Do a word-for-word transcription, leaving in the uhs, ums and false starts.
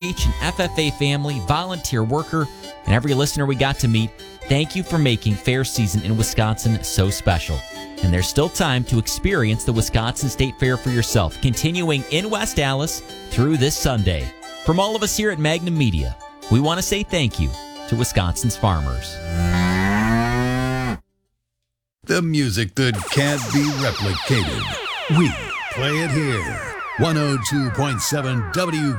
H and F F A family, volunteer worker, and every listener we got to meet, thank you for making fair season in Wisconsin so special. And there's still time to experience the Wisconsin State Fair for yourself, continuing in West Allis through this Sunday. From all of us here at Magnum Media, we want to say thank you to Wisconsin's farmers. The music that can't be replicated. We play it here. one oh two point seven W